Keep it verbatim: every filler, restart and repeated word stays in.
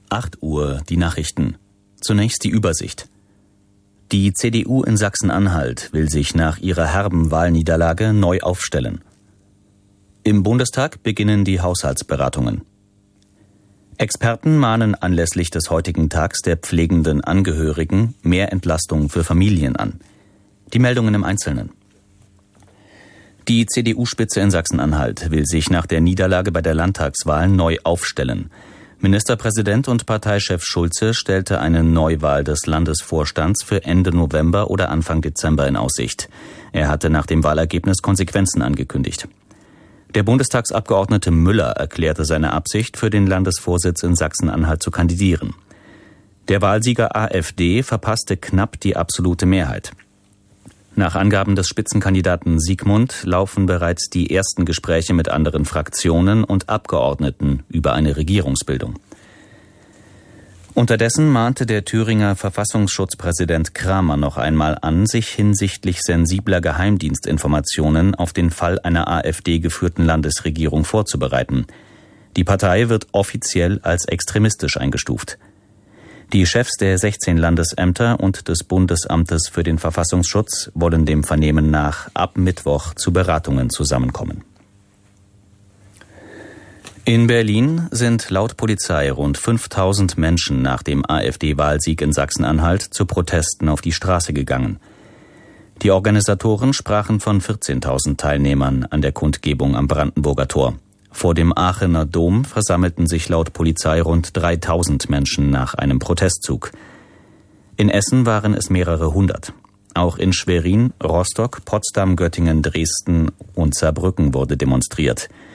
acht Uhr die Nachrichten. Zunächst die Übersicht. Die C D U in Sachsen-Anhalt will sich nach ihrer herben Wahlniederlage neu aufstellen. Im Bundestag beginnen die Haushaltsberatungen. Experten mahnen anlässlich des heutigen Tags der pflegenden Angehörigen mehr Entlastung für Familien an. Die Meldungen im Einzelnen. Die C D U-Spitze in Sachsen-Anhalt will sich nach der Niederlage bei der Landtagswahl neu aufstellen. Ministerpräsident und Parteichef Schulze stellte eine Neuwahl des Landesvorstands für Ende November oder Anfang Dezember in Aussicht. Er hatte nach dem Wahlergebnis Konsequenzen angekündigt. Der Bundestagsabgeordnete Müller erklärte seine Absicht, für den Landesvorsitz in Sachsen-Anhalt zu kandidieren. Der Wahlsieger AfD verpasste knapp die absolute Mehrheit. Nach Angaben des Spitzenkandidaten Siegmund laufen bereits die ersten Gespräche mit anderen Fraktionen und Abgeordneten über eine Regierungsbildung. Unterdessen mahnte der Thüringer Verfassungsschutzpräsident Kramer noch einmal an, sich hinsichtlich sensibler Geheimdienstinformationen auf den Fall einer AfD-geführten Landesregierung vorzubereiten. Die Partei wird offiziell als extremistisch eingestuft. Die Chefs der sechzehn Landesämter und des Bundesamtes für den Verfassungsschutz wollen dem Vernehmen nach ab Mittwoch zu Beratungen zusammenkommen. In Berlin sind laut Polizei rund fünftausend Menschen nach dem AfD-Wahlsieg in Sachsen-Anhalt zu Protesten auf die Straße gegangen. Die Organisatoren sprachen von vierzehntausend Teilnehmern an der Kundgebung am Brandenburger Tor. Vor dem Aachener Dom versammelten sich laut Polizei rund dreitausend Menschen nach einem Protestzug. In Essen waren es mehrere hundert. Auch in Schwerin, Rostock, Potsdam, Göttingen, Dresden und Saarbrücken wurde demonstriert.